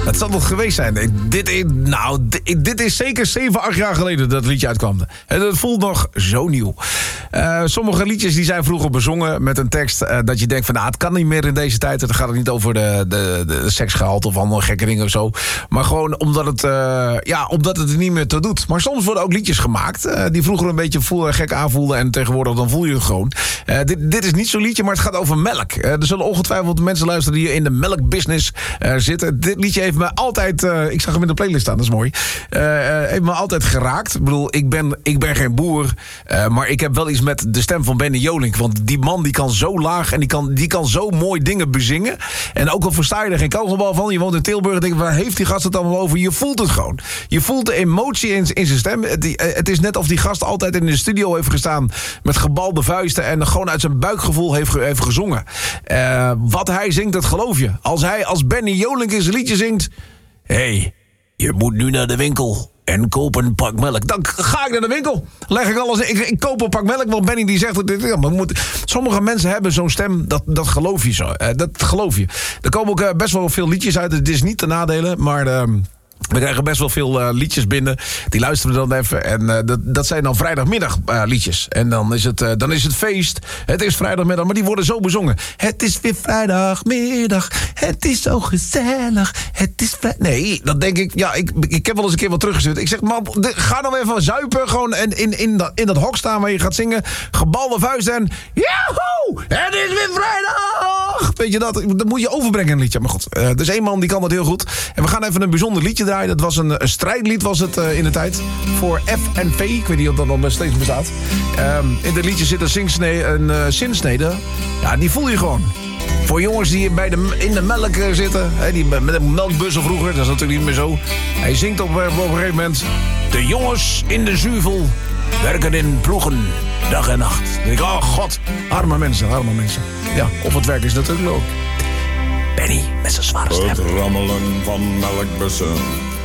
Dat zal nog geweest zijn. Dit is zeker 7, 8 jaar geleden dat liedje uitkwam. En het voelt nog zo nieuw. Sommige liedjes die zijn vroeger bezongen met een tekst dat je denkt van het kan niet meer in deze tijd. Het gaat niet over de seksgehalte of allemaal gekke dingen of zo. Maar gewoon omdat het er niet meer toe doet. Maar soms worden ook liedjes gemaakt die vroeger een beetje gek aanvoelden en tegenwoordig dan voel je het gewoon. Dit is niet zo'n liedje, maar het gaat over melk. Er zullen ongetwijfeld mensen luisteren die in de melkbusiness zitten. Dit liedje heeft me altijd... ik zag hem in de playlist staan, dat is mooi. Heeft me altijd geraakt. Ik bedoel, ik ben geen boer. Maar ik heb wel iets met de stem van Benny Jolink. Want die man die kan zo laag en die kan zo mooi dingen bezingen. En ook al versta je er geen kogelbal van. Je woont in Tilburg en denk waar heeft die gast het allemaal over? Je voelt het gewoon. Je voelt de emotie in zijn stem. Het is net of die gast altijd in de studio heeft gestaan met gebalde vuisten en gewoon uit zijn buikgevoel heeft gezongen. Wat hij zingt, dat geloof je. Als Benny Jolink in zijn liedje zingt... Hey, je moet nu naar de winkel en koop een pak melk. Dan ga ik naar de winkel. Leg ik alles in. Ik koop een pak melk, want Benny die zegt... Sommige mensen hebben zo'n stem, dat geloof je zo. Dat geloof je. Er komen ook best wel veel liedjes uit. Het is niet te nadelen, maar... We krijgen best wel veel liedjes binnen. Die luisteren we dan even. En dat zijn dan vrijdagmiddag liedjes. En dan is het feest. Het is vrijdagmiddag, maar die worden zo bezongen. Het is weer vrijdagmiddag. Het is zo gezellig. Het is nee, dan denk ik... Ja, ik heb wel eens een keer wat teruggestuurd. Ik zeg, man, ga nou even zuipen. Gewoon in dat hok staan waar je gaat zingen. Gebalde vuist en... Joehoe! Het is weer vrijdag! Weet je dat moet je overbrengen in een liedje. Maar goed, er is één man die kan dat heel goed. En we gaan even een bijzonder liedje draaien. Dat was een strijdlied was het in de tijd. Voor FNV. Ik weet niet of dat nog steeds bestaat. In dit liedje zit een zinsnede. Ja, die voel je gewoon. Voor jongens die in de melk zitten. Die met een melkbussen vroeger. Dat is natuurlijk niet meer zo. Hij zingt op een gegeven moment. De jongens in de zuivel werken in ploegen. Dag en nacht. Dan denk ik, oh god. Arme mensen. Ja, of het werk is natuurlijk ook. Benny met zijn zware stem. Het rammelen van melkbussen